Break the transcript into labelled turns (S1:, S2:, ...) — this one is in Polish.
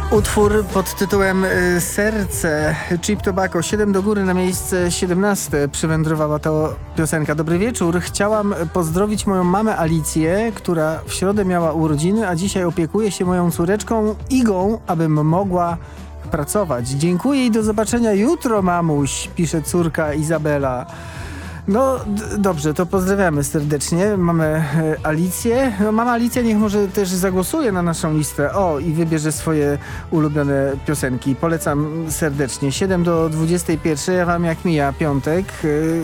S1: Utwór pod tytułem Serce, Cheap Tobacco, 7 do góry na miejsce 17 przywędrowała to piosenka. Dobry wieczór, chciałam pozdrowić moją mamę Alicję, która w środę miała urodziny, a dzisiaj opiekuje się moją córeczką Igą, abym mogła pracować. Dziękuję i do zobaczenia jutro, mamuś, pisze córka Izabela. No dobrze, to pozdrawiamy serdecznie. Mamy Alicję. No, mama Alicja niech może też zagłosuje na naszą listę. O, i wybierze swoje ulubione piosenki. Polecam serdecznie. 7 do 21. Ja wam jak mija piątek.